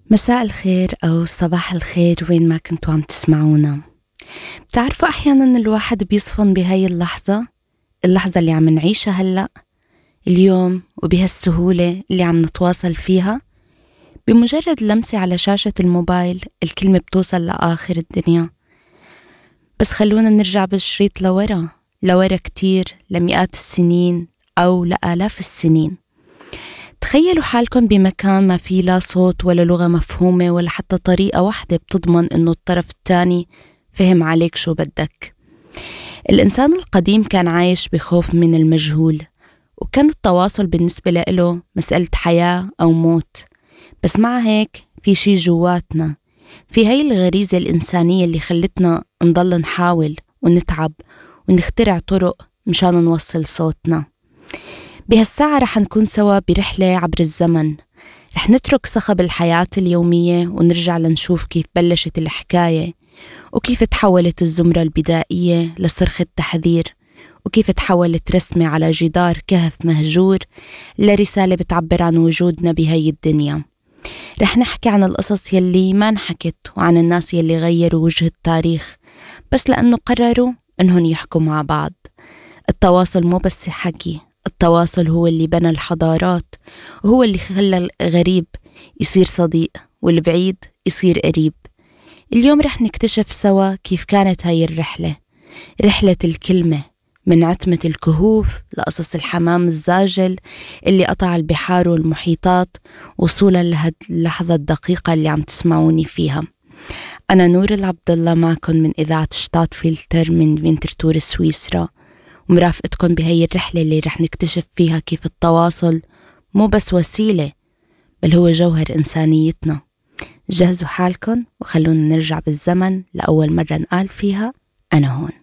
مساء الخير أو صباح الخير وين ما كنتوا عم تسمعونا. بتعرفوا أحيانا الواحد بيصفن بهاي اللحظة اللي عم نعيشها هلأ اليوم، وبهالسهولة اللي عم نتواصل فيها. بمجرد لمسة على شاشة الموبايل الكلمة بتوصل لآخر الدنيا. بس خلونا نرجع بالشريط لورا كتير، لمئات السنين أو لآلاف السنين. تخيلوا حالكم بمكان ما فيه لا صوت ولا لغة مفهومة ولا حتى طريقة واحدة بتضمن إنه الطرف الثاني فهم عليك شو بدك. الإنسان القديم كان عايش بخوف من المجهول، وكان التواصل بالنسبة له مسألة حياة أو موت. بس مع هيك في شي جواتنا، في هاي الغريزة الإنسانية اللي خلتنا نضل نحاول ونتعب ونخترع طرق مشان نوصل صوتنا. بهالساعة رح نكون سوا برحلة عبر الزمن، رح نترك صخب الحياة اليومية ونرجع لنشوف كيف بلشت الحكاية، وكيف تحولت الزمرة البدائية لصرخة تحذير، وكيف تحولت رسمة على جدار كهف مهجور لرسالة بتعبر عن وجودنا بهاي الدنيا. رح نحكي عن القصص يلي ما انحكت، وعن الناس يلي غيروا وجه التاريخ بس لأنه قرروا إنهم يحكوا مع بعض. التواصل مو بس حكي، التواصل هو اللي بنى الحضارات، وهو اللي خلى الغريب يصير صديق والبعيد يصير قريب. اليوم رح نكتشف سوا كيف كانت هاي رحلة الكلمة، من عتمة الكهوف لقصص الحمام الزاجل اللي قطع البحار والمحيطات، وصولا لهاللحظة الدقيقة اللي عم تسمعوني فيها. أنا نور العبد الله معكم من إذاعة شطات فلتر من فينترتور سويسرا، ومرافقتكم بهاي الرحلة اللي رح نكتشف فيها كيف التواصل مو بس وسيلة بل هو جوهر إنسانيتنا. جهزوا حالكم وخلونا نرجع بالزمن لأول مرة نقال فيها أنا هون.